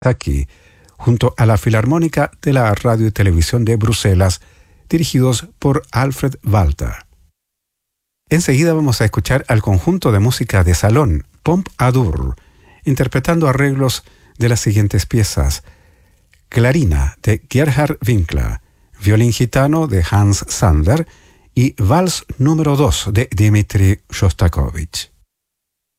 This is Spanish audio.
aquí, junto a la Filarmónica de la Radio y Televisión de Bruselas, dirigidos por Alfred Walter. Enseguida vamos a escuchar al conjunto de música de salón, Pompadour, interpretando arreglos de las siguientes piezas: Clarina, de Gerhard Winkler, Violín gitano, de Hans Sander, y Vals número 2, de Dmitri Shostakovich.